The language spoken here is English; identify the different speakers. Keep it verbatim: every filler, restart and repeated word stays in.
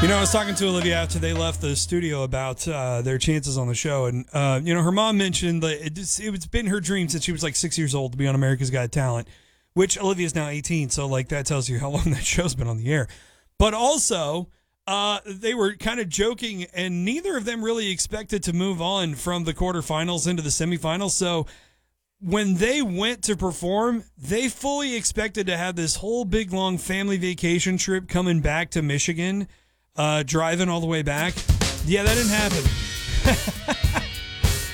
Speaker 1: You know, I was talking to Olivia after they left the studio about uh, their chances on the show, and uh, you know, her mom mentioned that it just, it's been her dream since she was like six years old to be on America's Got Talent, which Olivia's now eighteen, so like that tells you how long that show's been on the air. But also, uh, they were kind of joking, and neither of them really expected to move on from the quarterfinals into the semifinals. So when they went to perform, they fully expected to have this whole big long family vacation trip coming back to Michigan. Uh, driving all the way back. Yeah, that didn't happen.